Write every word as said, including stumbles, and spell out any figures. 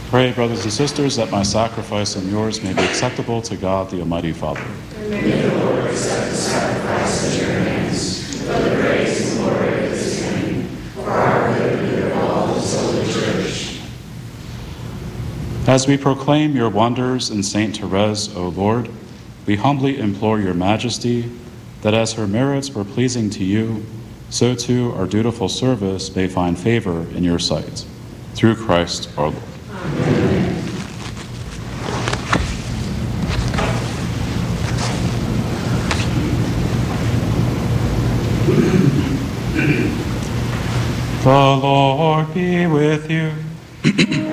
Pray, brothers and sisters, that my sacrifice and yours may be acceptable to God, the Almighty Father. And may the Lord accept the sacrifice at your hands, for the praise and glory of his name, for our good and good of all his holy church. As we proclaim your wonders in Saint Therese, O Lord, we humbly implore your majesty that as her merits were pleasing to you, so too our dutiful service may find favor in your sight. Through Christ our Lord. Amen. The Lord be with you.